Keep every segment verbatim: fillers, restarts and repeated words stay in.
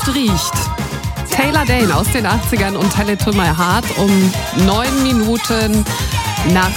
Luft riecht. Taylor Dayne aus den achtzigern und Tell It To My Heart um neun Minuten nach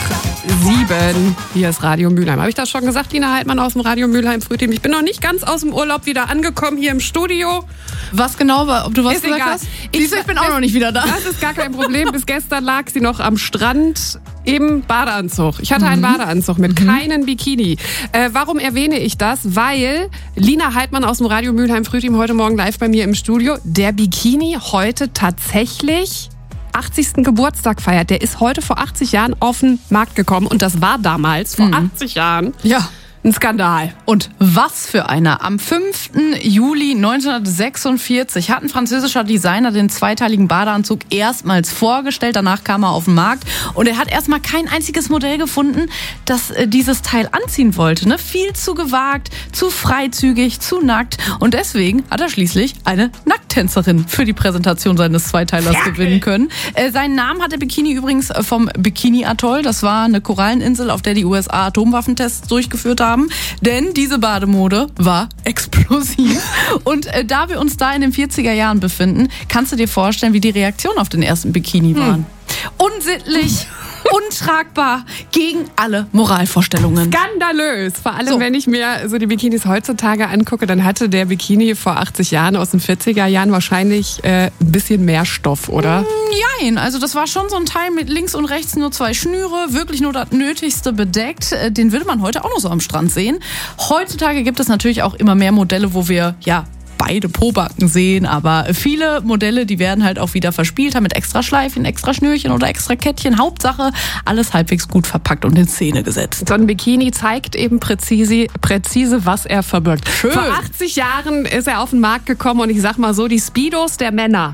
sieben. Hier ist Radio Mülheim. Habe ich das schon gesagt, Lina Heidmann aus dem Radio Mülheim Frühteam? Ich bin noch nicht ganz aus dem Urlaub wieder angekommen hier im Studio. Was genau war, ob du was ist gesagt egal. hast? Ich, ich bin auch noch nicht wieder da. Das ist gar kein Problem. Bis gestern lag sie noch am Strand im Badeanzug. Ich hatte einen Badeanzug mit, mhm. keinen Bikini. Äh, warum erwähne ich das? Weil Lina Heidmann aus dem Radio Mülheim Frühteam heute Morgen live bei mir im Studio der Bikini heute tatsächlich achtzigsten Geburtstag feiert. Der ist heute vor achtzig Jahren auf den Markt gekommen und das war damals vor mhm. achtzig Jahren. Ja. Ein Skandal. Und was für einer. Am fünften Juli neunzehnhundertsechsundvierzig hat ein französischer Designer den zweiteiligen Badeanzug erstmals vorgestellt. Danach kam er auf den Markt und er hat erstmal kein einziges Modell gefunden, das äh, dieses Teil anziehen wollte. Ne? Viel zu gewagt, zu freizügig, zu nackt. Und deswegen hat er schließlich eine Nackttänzerin für die Präsentation seines Zweiteilers ja. gewinnen können. Äh, seinen Namen hat der Bikini übrigens vom Bikini-Atoll. Das war eine Koralleninsel, auf der die U S A Atomwaffentests durchgeführt haben. Denn diese Bademode war explosiv. Und äh, da wir uns da in den vierziger Jahren befinden, kannst du dir vorstellen, wie die Reaktionen auf den ersten Bikini waren. Hm. Unsittlich, untragbar, gegen alle Moralvorstellungen. Skandalös. Vor allem, So. wenn ich mir so die Bikinis heutzutage angucke, dann hatte der Bikini vor achtzig Jahren aus den vierziger Jahren wahrscheinlich äh, ein bisschen mehr Stoff, oder? Jein, also das war schon so ein Teil mit links und rechts nur zwei Schnüre, wirklich nur das Nötigste bedeckt. Den würde man heute auch noch so am Strand sehen. Heutzutage gibt es natürlich auch immer mehr Modelle, wo wir, ja, beide Pobacken sehen, aber viele Modelle, die werden halt auch wieder verspielter mit extra Schleifchen, extra Schnürchen oder extra Kettchen. Hauptsache, alles halbwegs gut verpackt und in Szene gesetzt. So ein Bikini zeigt eben präzise, präzise, was er verbirgt. Schön. Vor achtzig Jahren ist er auf den Markt gekommen und ich sag mal so, die Speedos der Männer,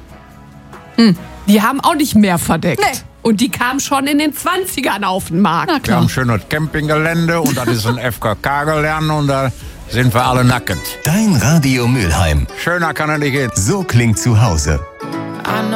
hm. die haben auch nicht mehr verdeckt. Nee. Und die kamen schon in den zwanzigern auf den Markt. Na Wir klar. haben ein schönes Campinggelände und das ist ein F K K-Gelände und da sind wir alle nackend. Dein Radio Mülheim. Schöner kann er nicht gehen. So klingt zu Hause.